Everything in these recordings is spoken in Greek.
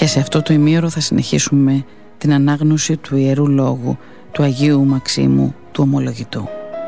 Και σε αυτό το ημίωρο θα συνεχίσουμε την ανάγνωση του Ιερού Λόγου του Αγίου Μαξίμου του Ομολογητού.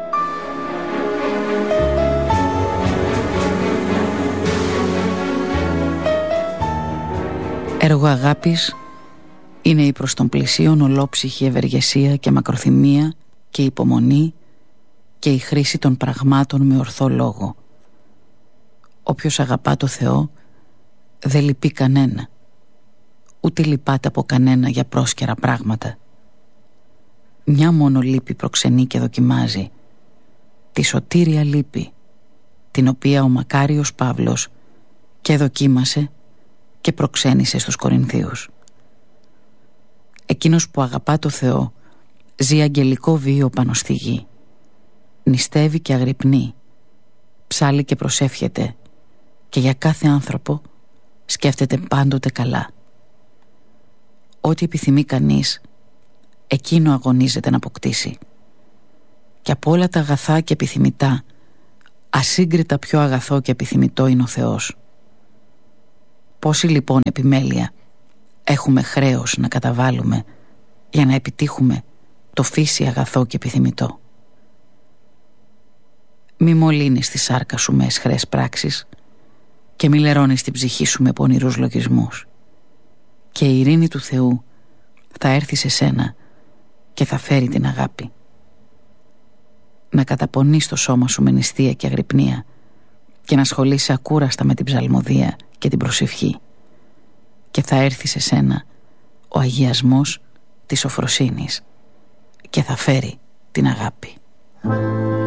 Έργο αγάπης είναι η προς τον πλησίον ολόψυχη ευεργεσία και μακροθυμία και υπομονή και η χρήση των πραγμάτων με ορθό λόγο. Όποιος αγαπά το Θεό δεν λυπεί κανένα, ούτε λυπάται από κανένα για πρόσκαιρα πράγματα. Μια μόνο λύπη προξενεί και δοκιμάζει, τη σωτήρια λύπη, την οποία ο μακάριος Παύλος και δοκίμασε και προξένησε στους Κορινθίους. Εκείνος που αγαπά το Θεό ζει αγγελικό βίο πάνω στη γη, νηστεύει και αγρυπνεί, ψάλλει και προσεύχεται και για κάθε άνθρωπο σκέφτεται πάντοτε καλά. Ό,τι επιθυμεί κανείς, εκείνο αγωνίζεται να αποκτήσει. Και από όλα τα αγαθά και επιθυμητά, ασύγκριτα πιο αγαθό και επιθυμητό είναι ο Θεός. Πόση λοιπόν επιμέλεια έχουμε χρέος να καταβάλουμε για να επιτύχουμε το φύση αγαθό και επιθυμητό. Μη μολύνεις τη σάρκα σου με αισχρές πράξεις και μη λερώνεις την ψυχή σου με πονηρούς λογισμούς. Και η ειρήνη του Θεού θα έρθει σε σένα και θα φέρει την αγάπη. Να καταπονείς το σώμα σου με νηστεία και αγρυπνία και να ασχολείσαι ακούραστα με την ψαλμοδία και την προσευχή, και θα έρθει σε σένα ο αγιασμός της σοφροσύνης και θα φέρει την αγάπη.